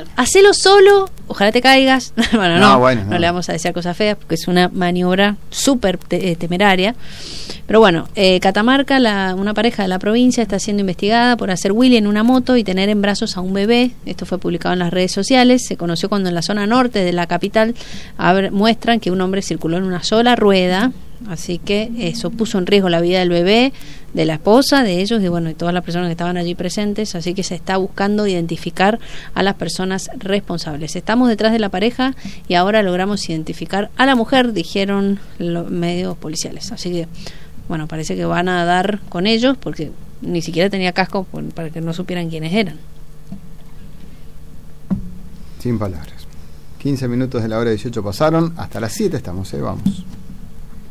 hacelo solo, ojalá te caigas. Bueno, no le vamos a decir cosas feas porque es una maniobra súper temeraria. Pero bueno, Catamarca, una pareja de la provincia está siendo investigada por hacer wheelie en una moto y tener en brazos a un bebé. Esto fue publicado en las redes sociales. Se conoció cuando en la zona norte de la capital muestran que un hombre circuló en una sola rueda. Así que eso puso en riesgo la vida del bebé, de la esposa, de ellos y bueno, de todas las personas que estaban allí presentes. Así que se está buscando identificar a las personas responsables. Estamos detrás de la pareja y ahora logramos identificar a la mujer, dijeron los medios policiales. Así que bueno, parece que van a dar con ellos porque ni siquiera tenía casco para que no supieran quiénes eran. Sin palabras. 15 minutos de la hora 18 pasaron, hasta las 7 estamos, vamos.